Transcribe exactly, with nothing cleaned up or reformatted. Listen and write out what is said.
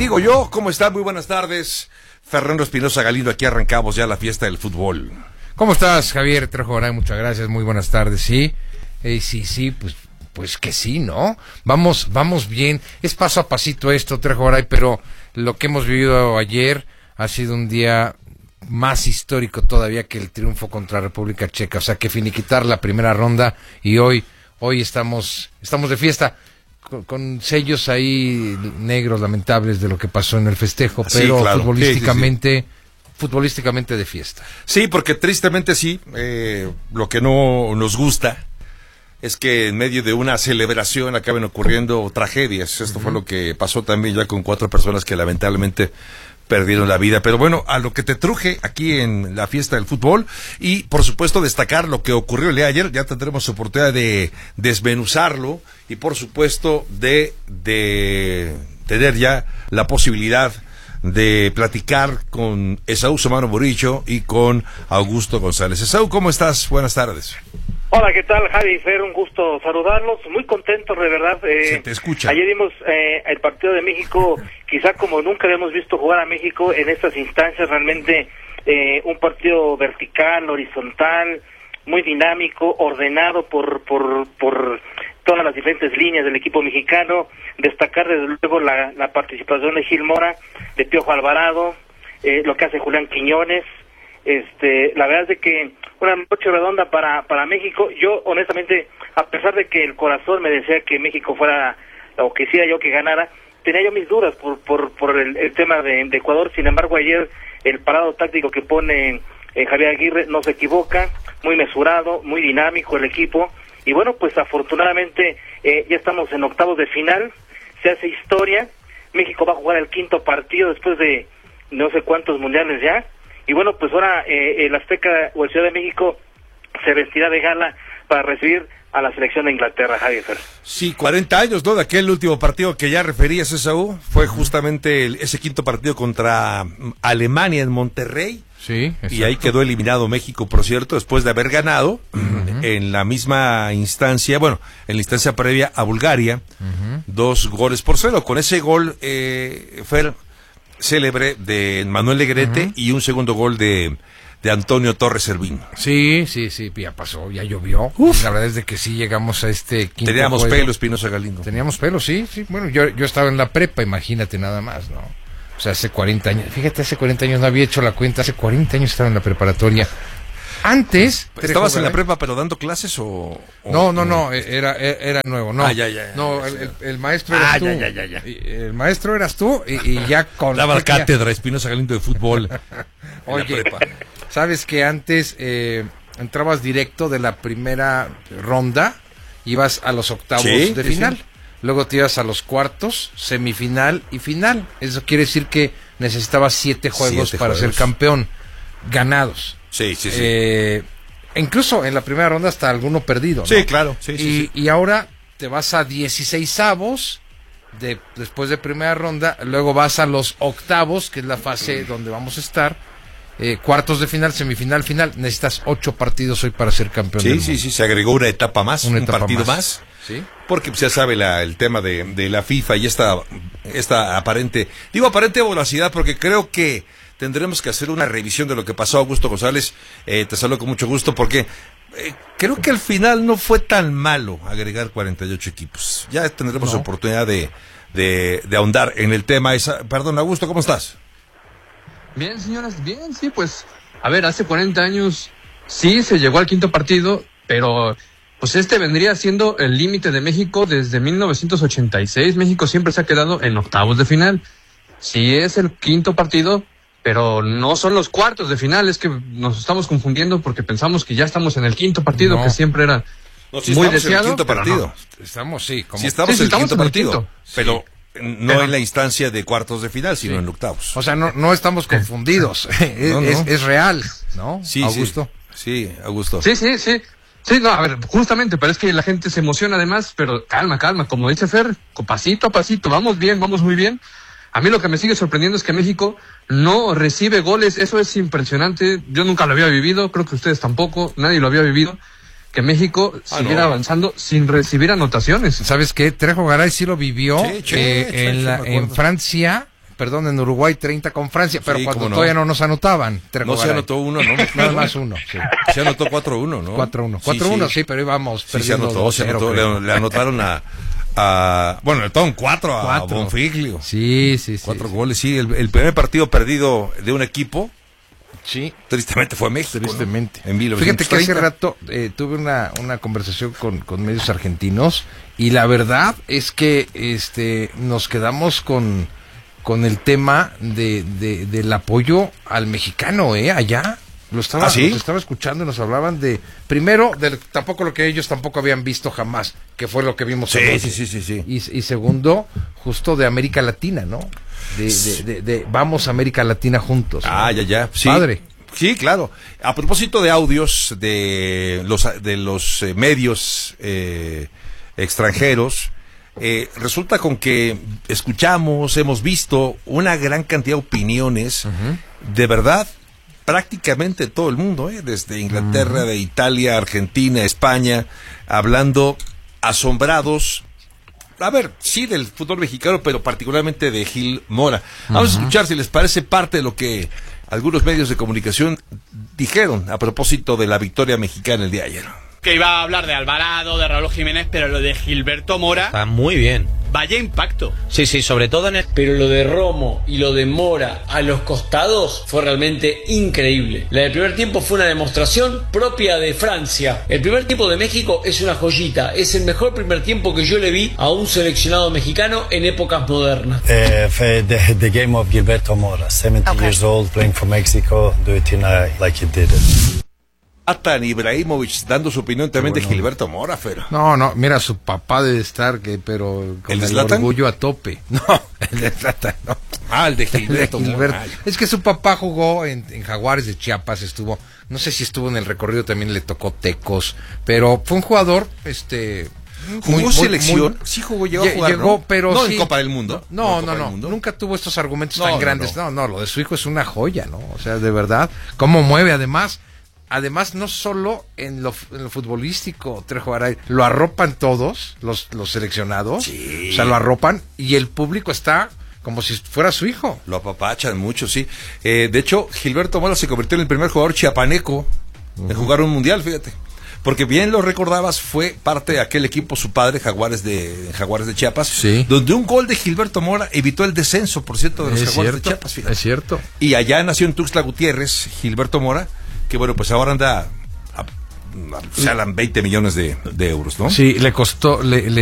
digo yo, ¿cómo están? Muy buenas tardes. Fernando Espinosa Galindo, aquí arrancamos ya la fiesta del fútbol. ¿Cómo estás, Javier Trejo Garay? Muchas gracias, muy buenas tardes. Sí, eh, sí, sí, pues, pues que sí, ¿no? Vamos, vamos bien. Es paso a pasito esto, Trejo Garay, pero lo que hemos vivido ayer ha sido un día más histórico todavía que el triunfo contra República Checa. O sea, que finiquitar la primera ronda y hoy, hoy estamos, estamos de fiesta. Con, con sellos ahí negros lamentables de lo que pasó en el festejo, pero sí, claro, futbolísticamente, sí, sí, sí. futbolísticamente de fiesta. Sí, porque tristemente sí, eh, lo que no nos gusta es que en medio de una celebración acaben ocurriendo tragedias. Esto uh-huh. fue lo que pasó también ya con cuatro personas que lamentablemente perdieron la vida. Pero bueno, a lo que te truje aquí en la fiesta del fútbol y por supuesto destacar lo que ocurrió el día de ayer. Ya tendremos oportunidad de desmenuzarlo y por supuesto de, de tener ya la posibilidad de platicar con Esaú Somano Murillo y con Augusto González. Esaú, ¿cómo estás? Buenas tardes. Hola, ¿qué tal, Javi? Fer, un gusto saludarlos, muy contentos de verdad. Eh, Se te escucha. Ayer vimos eh, el partido de México, quizá como nunca habíamos visto jugar a México en estas instancias, realmente eh, un partido vertical, horizontal, muy dinámico, ordenado por, por, por todas las diferentes líneas del equipo mexicano. Destacar desde luego la, la participación de Gil Mora, de Piojo Alvarado, eh, lo que hace Julián Quiñones. Este, la verdad es de que una noche redonda para para México. Yo honestamente, a pesar de que el corazón me decía que México fuera, o que quisiera yo que ganara, tenía yo mis dudas por por por el, el tema de, de Ecuador. Sin embargo, ayer el parado táctico que pone eh, Javier Aguirre no se equivoca, muy mesurado, muy dinámico el equipo, y bueno, pues afortunadamente eh, ya estamos en octavos de final, se hace historia. México va a jugar el quinto partido después de no sé cuántos mundiales ya. Y bueno, pues ahora eh, el Azteca o el Ciudad de México se vestirá de gala para recibir a la selección de Inglaterra, Javier. Sí, cuarenta años, ¿no? De aquel último partido que ya referías, Esaú, fue justamente el, ese quinto partido contra Alemania en Monterrey. Sí, exacto. Y ahí quedó eliminado México, por cierto, después de haber ganado uh-huh. en la misma instancia, bueno, en la instancia previa a Bulgaria, uh-huh. dos goles por cero. Con ese gol, eh, Fer, célebre de Manuel Negrete uh-huh. y un segundo gol de, de Antonio Torres Servín. Sí, sí, sí, ya pasó, ya llovió. Uf. La verdad es de que sí llegamos a este quinto Teníamos juego. pelo, Espinosa Galindo. Teníamos pelo, sí, sí. Bueno, yo, yo estaba en la prepa, imagínate nada más, ¿no? O sea, hace cuarenta años. Fíjate, hace cuarenta años no había hecho la cuenta. Hace cuarenta años estaba en la preparatoria. Antes... ¿Estabas en la prepa pero dando clases o...? o no, no, no, era, era nuevo, no. Ah, ya, ya, ya, no, ya, el, ya. el, el maestro eras ah, tú. Ya, ya, ya, ya. El maestro eras tú y, y ya con... Daba la cátedra Espinosa Galindo de fútbol. Oye, ¿sabes que antes eh, entrabas directo de la primera ronda, ibas a los octavos sí, de sí, final? Sí. Luego te ibas a los cuartos, semifinal y final. Eso quiere decir que necesitabas siete juegos siete para juegos. ser campeón, ganados. Sí, sí, sí. Eh, incluso en la primera ronda hasta alguno perdido, ¿no? Sí, claro. Sí, sí, y, sí. y ahora te vas a dieciseisavos de, después de primera ronda, luego vas a los octavos, que es la fase donde vamos a estar, eh, cuartos de final, semifinal, final. Necesitas ocho partidos hoy para ser campeón. Sí, del sí, mundo. sí, se agregó una etapa más, una un etapa partido más. más. ¿Sí? Porque pues, ya sabe la, el tema de, de la FIFA y esta, esta aparente, digo aparente voracidad porque creo que tendremos que hacer una revisión de lo que pasó. Augusto González, eh, te saludo con mucho gusto porque eh, creo que al final no fue tan malo agregar cuarenta y ocho equipos. Ya tendremos no. oportunidad de, de, de ahondar en el tema. Esa, perdón, Augusto, ¿cómo estás? Bien, señoras, bien, sí, pues, a ver, hace cuarenta años sí se llegó al quinto partido, pero pues este vendría siendo el límite de México desde mil novecientos ochenta y seis. México siempre se ha quedado en octavos de final. Sí es el quinto partido, pero no son los cuartos de final. Es que nos estamos confundiendo porque pensamos que ya estamos en el quinto partido, no. que siempre era no, sí muy estamos deseado. En el quinto partido. No, estamos, sí. Como... Sí, estamos sí, sí, en el estamos quinto en el partido, quinto. pero sí. no pero... en la instancia de cuartos de final, sino sí. en octavos. O sea, no, no estamos confundidos. es, no, no. Es, es real, ¿no? Sí, Augusto. Sí, sí, Augusto. Sí, sí, sí. Sí, no, a ver, justamente, pero es que la gente se emociona además, pero calma, calma, como dice Fer, pasito a pasito, vamos bien, vamos muy bien. A mí lo que me sigue sorprendiendo es que México no recibe goles, eso es impresionante, yo nunca lo había vivido, creo que ustedes tampoco, nadie lo había vivido, que México ah, siguiera no. avanzando sin recibir anotaciones. ¿Sabes qué? Trejo Garay sí lo vivió sí, che, eh, che, en, che, la, en Francia, perdón, en Uruguay treinta con Francia, pero Sí, cuando cómo no. todavía no nos anotaban. Trejo No se Garay. anotó uno, ¿no? Nada más uno, sí. Se anotó cuatro uno, ¿no? cuatro uno. Sí, cuatro uno, sí, sí. pero íbamos Sí, se perdiendo anotó, se dos cero, anotó. creo. Le, le anotaron a, a... Bueno, le anotaron cuatro a Cuatro. Bonfiglio. Sí, sí, sí. Cuatro sí. goles, sí. El, el primer partido perdido de un equipo, Sí, tristemente, fue México. ¿no? tristemente. En mil Fíjate novecientos que hace treinta. rato eh, tuve una, una conversación con, con medios argentinos y la verdad es que este nos quedamos con, con el tema de, de, del apoyo al mexicano, ¿eh? Allá. Lo estaba, ¿Ah, sí? los estaba escuchando y nos hablaban de, primero, de tampoco lo que ellos tampoco habían visto jamás, que fue lo que vimos. Sí, en sí, sí, sí, sí. Y, y segundo, justo de América Latina, ¿no? De, de, de, de vamos a América Latina juntos. ¿no? Ah, ya, ya. Sí. Padre. Sí, claro. A propósito de audios de los, de los eh, medios eh, extranjeros, eh, resulta con que escuchamos, hemos visto una gran cantidad de opiniones, uh-huh. de verdad, prácticamente todo el mundo, ¿eh? Desde Inglaterra, uh-huh. de Italia, Argentina, España, hablando asombrados. A ver, sí, del fútbol mexicano, pero particularmente de Gil Mora. Vamos uh-huh. a escuchar, si les parece, parte de lo que algunos medios de comunicación dijeron a propósito de la victoria mexicana el día de ayer. Que iba a hablar de Alvarado, de Raúl Jiménez, pero lo de Gilberto Mora... Está muy bien. Vaya impacto. Sí, sí, sobre todo en el... Pero lo de Romo y lo de Mora a los costados fue realmente increíble. La del primer tiempo fue una demostración propia de Francia. El primer tiempo de México es una joyita. Es el mejor primer tiempo que yo le vi a un seleccionado mexicano en épocas modernas. Uh, the, the game of Gilberto Mora, seventy okay. years old, playing for Mexico, do it in a, like he did it. Atan Ibrahimovic dando su opinión también bueno. de Gilberto Mora, Fero. No, no, mira, su papá debe estar, que pero con ¿El, el orgullo a tope. No, el de Zlatan, no. Ah, el de Gilberto, el de Gilberto. Mora. Es que su papá jugó en, en Jaguares de Chiapas, estuvo, no sé si estuvo en el recorrido, también le tocó Tecos, pero fue un jugador, este... ¿Jugó muy, selección? Muy, sí jugó, llegó a jugar, llegó, ¿no? pero no sí. en Copa del Mundo. No, no, no, no, Mundo. nunca tuvo estos argumentos no, tan no, grandes. No. no, no, lo de su hijo es una joya, ¿no? O sea, de verdad, cómo mueve, además... Además, no solo en lo, en lo futbolístico, Trejo Garay, lo arropan todos, los, los seleccionados, sí. o sea, lo arropan y el público está como si fuera su hijo. Lo apapachan mucho, sí. Eh, de hecho, Gilberto Mora se convirtió en el primer jugador chiapaneco uh-huh. en jugar un mundial, fíjate. Porque bien lo recordabas, fue parte de aquel equipo, su padre, Jaguares de Jaguares de Chiapas, sí. donde un gol de Gilberto Mora evitó el descenso, por cierto, de los es Jaguares cierto, de Chiapas, fíjate. Es cierto. Y allá nació en Tuxtla Gutiérrez, Gilberto Mora, que bueno, pues ahora anda a, a, a, a veinte millones de, de euros, ¿no? Sí, le costó, le, le